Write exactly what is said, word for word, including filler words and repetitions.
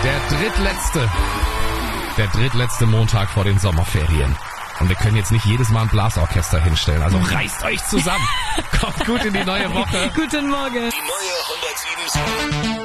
Der drittletzte. Der drittletzte Montag vor den Sommerferien. Und wir können jetzt nicht jedes Mal ein Blasorchester hinstellen. Also reißt euch zusammen. Kommt gut in die neue Woche. Guten Morgen. Die neue hundertsieben.